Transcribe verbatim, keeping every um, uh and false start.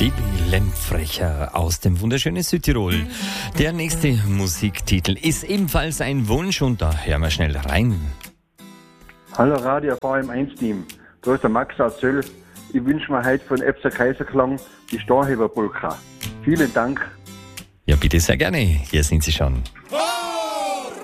Die Lempfrecher aus dem wunderschönen Südtirol. Der nächste Musiktitel ist ebenfalls ein Wunsch und da hören wir schnell rein. Hallo Radio V M eins Team, da ist der Max aus Zöll. Ich wünsche mir heute von Epser Kaiserklang die Starheber Polka. Vielen Dank. Ja, bitte sehr gerne. Hier sind Sie schon. Oh!